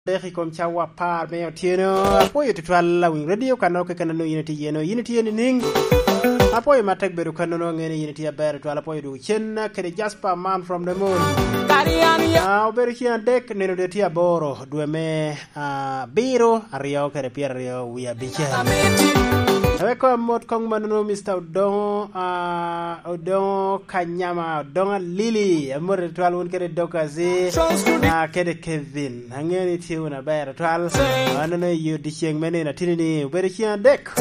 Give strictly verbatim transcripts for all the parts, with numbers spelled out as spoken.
Deki kom chawa par me otieno apoyo tutwala wing radio kano ke kanano unity yeno unity yeno ning apoyo matek beru kanano ngene unity aber twala apoyo du chen kede Jasper man from the moon ah oberu chian dek neno de tia boro dwe me ah biro ario kede pier rio we are biche Aweko mot kong manano Mister Odong uh, Odong Kanyama Odong Lily amore twal won kede dokazi na kede Kevin hangeni tiyo na bayra twal manano yu dicheng mene na tinini ubere chian dek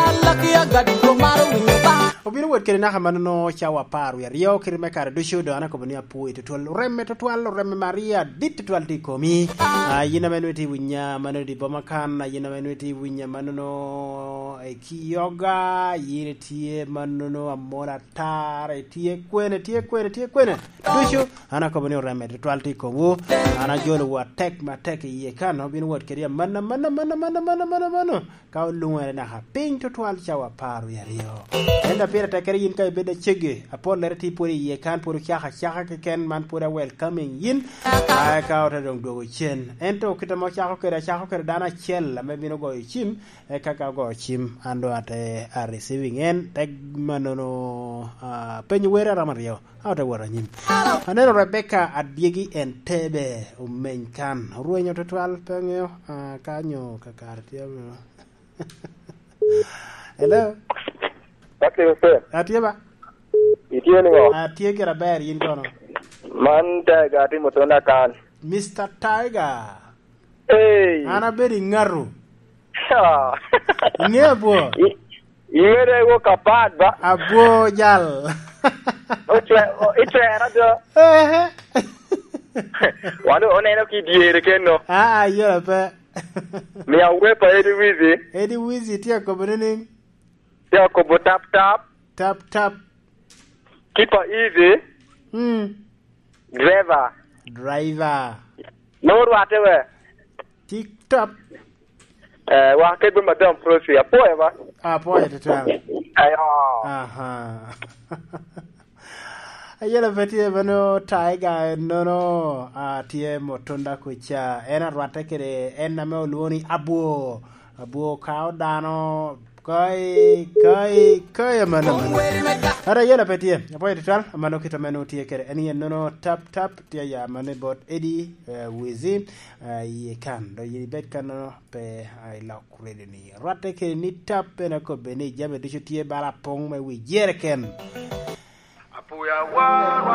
obino wot kede naka manano chawa paru ya rio kede mekare dushu do anako bani apu ito twal reme to twal reme Maria dit twal di komi uh, yina menuiti winya manano di bomakan yina menuiti winya manano eki yoga yire tie manono amora tare tie kwene tie kwene tie kwene dushu ana ko bani reme twalti ko wo ana jolo wa tek ma tek ye kano bin wot keria manna manna manna manna manna manna manna ka lunga na ha ping to twal chawa paru ya rio enda pira tekeri yin kai bede chege apol lerti pori ye kan pori chaha chaha ke ken man pora welcoming yin ay ka ota dong dogo chen ento kita mo chaha ke chaha ke dana chel me bino go chim e kaka go chim ando ate are receiving en tag manono uh, penyuera ramario auta wara nyim aneno Rebecca adiegi entebe umenkan ruenyo tetwal penyo uh, kanyo kakartia hello Bakle sir atieba itieni go atiege raber yin kono man daga ti motona kan Mister Tiger hey ana beri ngaru ha ngebo Yere wo kapad ba abo jal oche oche radio eh wano oneno ki diere kenno ah yo pe mi awe pa edi wizi edi wizi tia ko benene tia ko tap tap tap tap keep easy hmm driver driver no whatever tik tap eh wa ke be madam prosi apo eva apo ete twa ayo aha ayela vetie bano Tiger no no atie motonda kucha ena rwate kere ena me oluoni abuo abuo kao dano kai kai kai mana mana ara yela petie apo ete twa mano kita meno tie kere eni no no tap tap tie ya mane bot edi uh, wizi uh, ye kan do yi bet kan pe ai la kurede ni rwate kere ni tap na ko beni jabe de tie bara pong me wi jerken apo ya wa